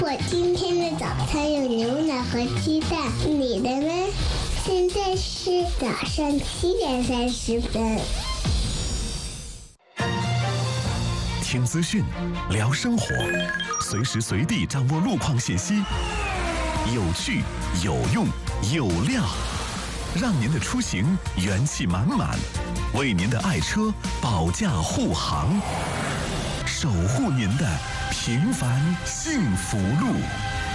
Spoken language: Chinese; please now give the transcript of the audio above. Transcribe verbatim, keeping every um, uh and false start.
我今天的早餐有牛奶和鸡蛋，你的呢？现在是早上七点三十分。 听资讯，聊生活，随时随地掌握路况信息，有趣、有用、有料，让您的出行元气满满，为您的爱车保驾护航，守护您的平凡幸福路。